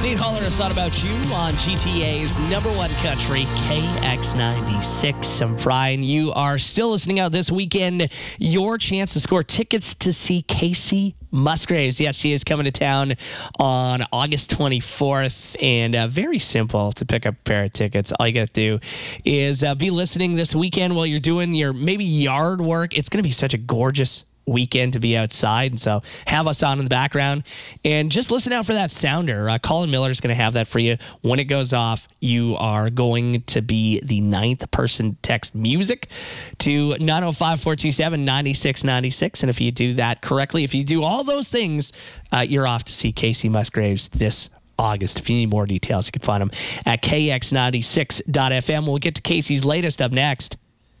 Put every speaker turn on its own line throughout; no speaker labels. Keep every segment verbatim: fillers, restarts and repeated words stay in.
Nate Holler thought about you on G T A's number one country, K X ninety-six. I'm Brian. You are still listening out this weekend. Your chance to score tickets to see Casey Musgraves. Yes, she is coming to town on August twenty-fourth, and uh, very simple to pick up a pair of tickets. All you got to do is uh, be listening this weekend while you're doing your maybe yard work. It's going to be such a gorgeous weekend to be outside, and so have us on in the background and just listen out for that sounder. uh, Colin Miller is going to have that for you. When it goes off, you are going to be the ninth person text music to nine oh five, four two seven, nine six nine six, and if you do that correctly, if you do all those things, uh, you're off to see Casey Musgraves this August. If you need more details, you can find them at K X ninety-six dot F M. We'll get to Casey's latest up next.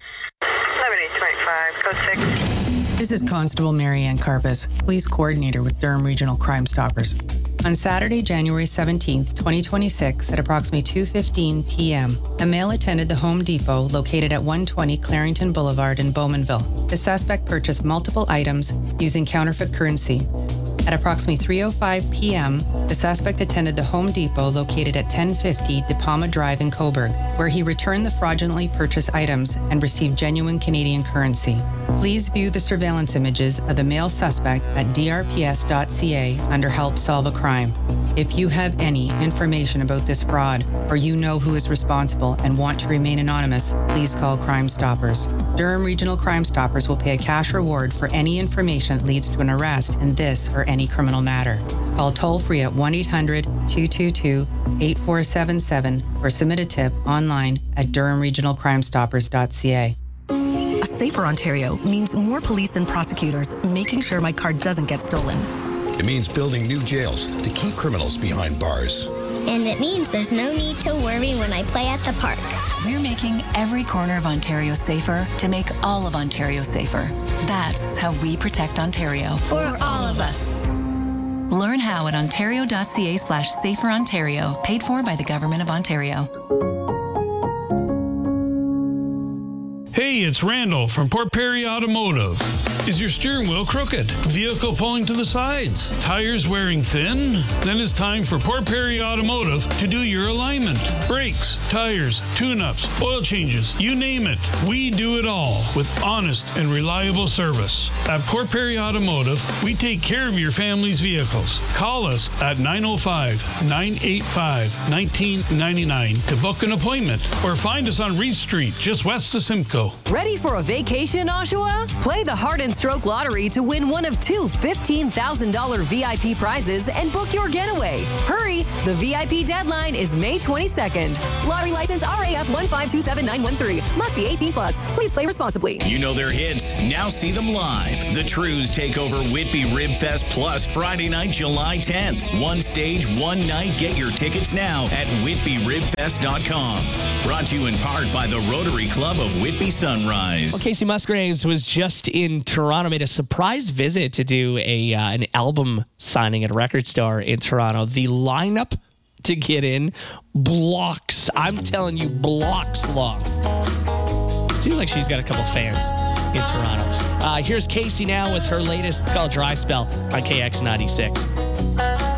seven eight two five, code six.
This is Constable Marianne Karpus, Police Coordinator with Durham Regional Crime Stoppers. On Saturday, January seventeenth, twenty twenty-six, at approximately two fifteen p.m., a male attended the Home Depot located at one twenty Clarington Boulevard in Bowmanville. The suspect purchased multiple items using counterfeit currency. At approximately three oh five p.m., the suspect attended the Home Depot located at ten fifty De Palma Drive in Coburg, where he returned the fraudulently purchased items and received genuine Canadian currency. Please view the surveillance images of the male suspect at d r p s dot c a under Help Solve a Crime. If you have any information about this fraud or you know who is responsible and want to remain anonymous, please call Crime Stoppers. Durham Regional Crime Stoppers will pay a cash reward for any information that leads to an arrest in this or any criminal matter. Call toll-free at one eight hundred, two two two, eight four seven seven or submit a tip online at durham regional crime stoppers dot c a.
A safer Ontario means more police and prosecutors making sure my car doesn't get stolen.
It means building new jails to keep criminals behind bars.
And it means there's no need to worry when I play at the park.
We're making every corner of Ontario safer to make all of Ontario safer. That's how we protect Ontario.
For all of us.
Learn how at ontario.ca slash safer Ontario, paid for by the Government of Ontario.
Hey, it's Randall from Port Perry Automotive. Is your steering wheel crooked? Vehicle pulling to the sides? Tires wearing thin? Then it's time for Port Perry Automotive to do your alignment. Brakes, tires, tune-ups, oil changes, you name it. We do it all with honest and reliable service. At Port Perry Automotive, we take care of your family's vehicles. Call us at nine oh five, nine eight five, one nine nine nine to book an appointment or find us on Reed Street, just west of Simcoe.
Ready for a vacation, Oshawa? Play the Heart and Stroke Lottery to win one of two fifteen thousand dollars V I P prizes and book your getaway. Hurry! The V I P deadline is May twenty-second. Lottery license R A F one five two seven nine one three. Must be eighteen plus. Please play responsibly.
You know their hits. Now see them live. The Trues take over Whitby Rib Fest Plus Friday night, July tenth. One stage, one night. Get your tickets now at whitby rib fest dot com. Brought to you in part by the Rotary Club of Whitby Sunrise.
Well, Casey Musgraves was just in Toronto, made a surprise visit to do a uh, an album signing at a record store in Toronto. The lineup to get in, blocks. I'm telling you, blocks long. Seems like she's got a couple fans in Toronto. Uh, here's Casey now with her latest. It's called Dry Spell on K X ninety-six.